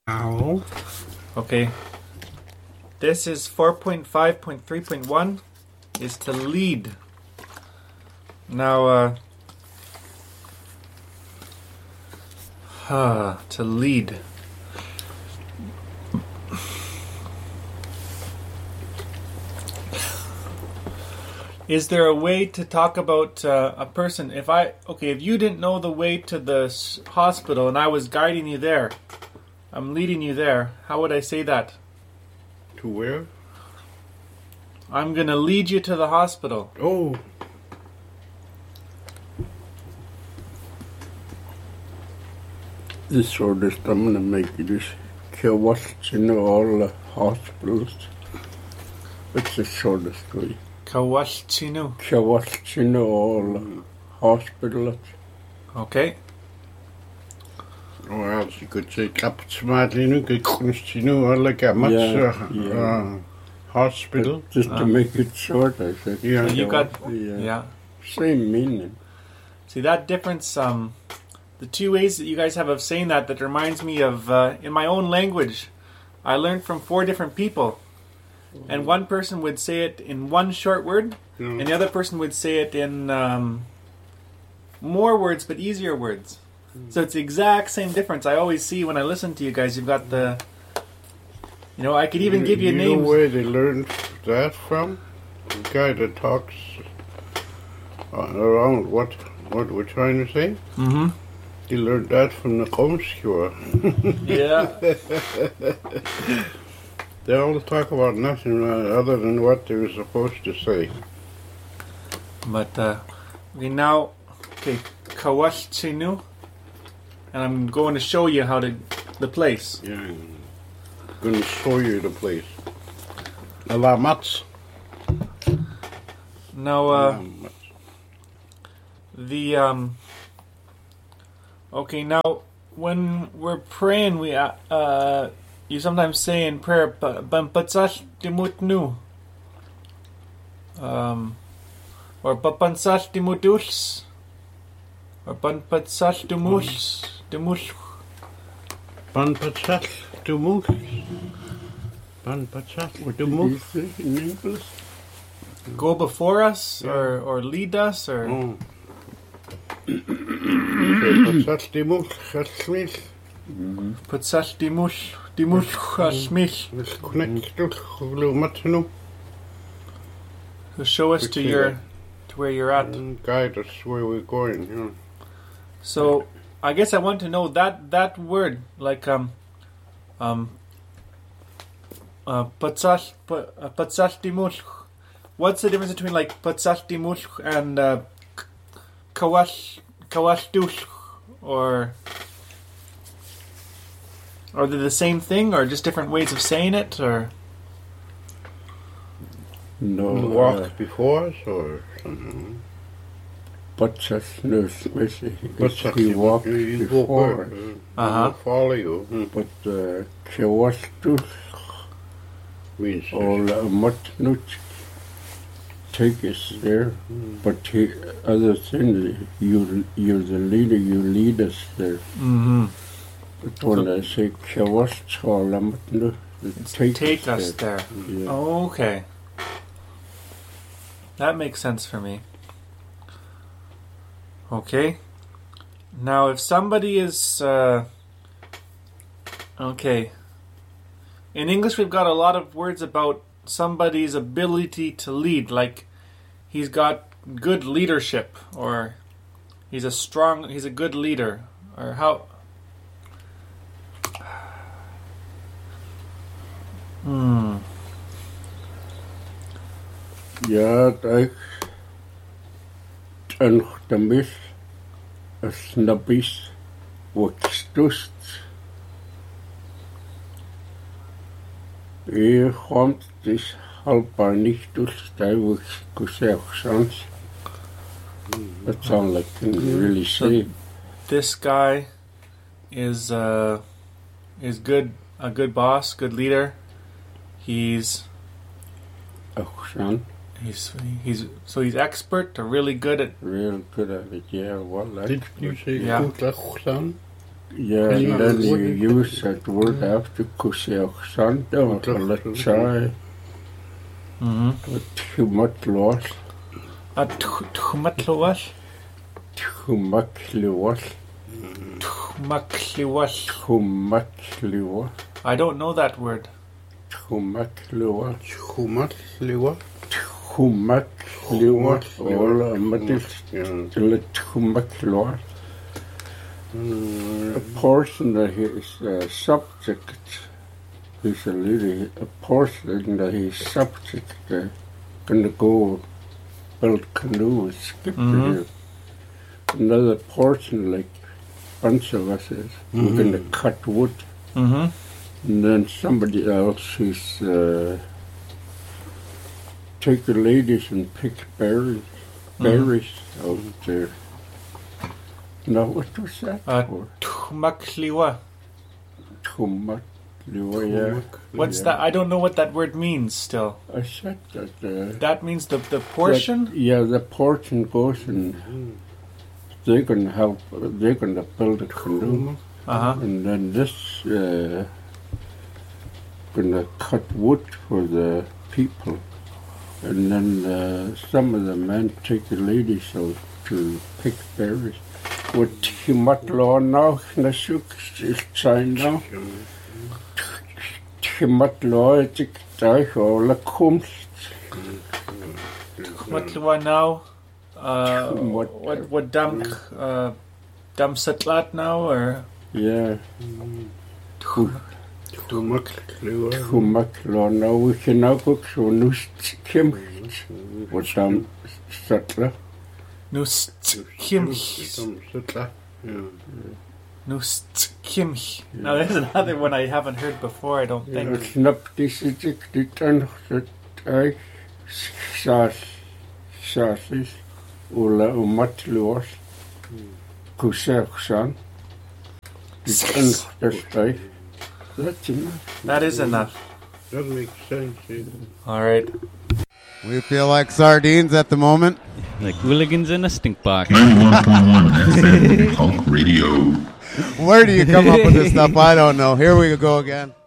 Now. Okay. This is 4.5.3.1 is to lead. Now, to lead. Is there a way to talk about a person? If you didn't know the way to the hospital and I was guiding you there, I'm leading you there, how would I say that? To where? I'm gonna lead you to the hospital. Oh. The shortest I'm gonna make it is Kawashino all hospitals. It's the shortest way. Kawashino. Kawashino all hospitals. Okay. Or else you could say Kapsmadino, Kawashino all the hospital. Just to make it short, I said. Yeah, you got yeah. Same meaning. See that difference? The two ways that you guys have of saying that reminds me of in my own language. I learned from 4 different people, and one person would say it in one short word, and the other person would say it in more words but easier words. So it's the exact same difference. I always see when I listen to you guys. You've got the, I could even give you names. You know where they learned that from? The guy that talks around what we're trying to say. Mm-hmm. He learned that from the Komskua. Yeah. They all talk about nothing other than what they were supposed to say. But Kawashinu, and I'm going to show you the place. Yeah, I'm going to show you the place. Alamats. Now, okay, now when we're praying, we you sometimes say in prayer, "Bampatsal dimutnu," or "Bapansal dimuduls," or "Bampatsal dimuls." Bampatsal dimuls. Bampatsal dimuls. In English. Go before us, or lead us, or. Oh. Patsal dimush hasmich. To show us to where you're at. Guide us where we're going. Yeah. So I guess I want to know that word, like patsal dimush. What's the difference between like patsal dimush and Kawashdush, or are they the same thing, or just different ways of saying it, or? No, walked before us, or something. But he walked before us. Follow you. But Kawashdush means Matnuch. Take us there, but other things, you're the leader, you lead us there. Mm-hmm. But when I say take us there. Yeah. Oh, okay. That makes sense for me. Okay. Now, if somebody is... okay. In English, we've got a lot of words about somebody's ability to lead, like he's got good leadership, or he's a good leader, or how. Ja, ik en de snabis wordt stust. Komt this halbbar nicht durch die Gesellschaft. That's all I can really say. This guy is good, a good boss, good leader. He's expert, or really good at it. Yeah, well, did you say yeah. Yeah, and then you use that word after Kuseoksan, Lachai, Tumatloas, Tumatloas? Tumakliwas, Tumakliwas. Tumakliwas, I don't know that word. Tumakliwas, Tumatliwa. Tumakliwas, all Matis, Tumakliwas. A portion that his subject is a portion that his subject gonna go build canoe and skip it. Another portion, like a bunch of us is, we're gonna cut wood. And then somebody else is take the ladies and pick berries out there. Now, what was that for? Tumakliwa. Tumakliwa, yeah. What's that? I don't know what that word means still. I said that. That means the portion? The portion goes and they're going to help, they're going to build a canoe. And then this going to cut wood for the people. And then some of the men take the ladies out to pick berries. What Timatlaw now, Nasuk is trying now. Timatlaw, it's a all a comes. Timatlaw now, what Dam Satlat now, or? Yeah. Tumakliwa. Now we can now go to Nuskim. What Dam Satlat? Nustkimch. Nustkimch. Now there's another one I haven't heard before, I don't think. Snap this is the turn that I sausage Ula Umatluas Kuseksan. That's enough. That is enough. That makes sense. All right. We feel like sardines at the moment. Like hooligans in a stink box. 91.1 Punk Radio. Where do you come up with this stuff? I don't know. Here we go again.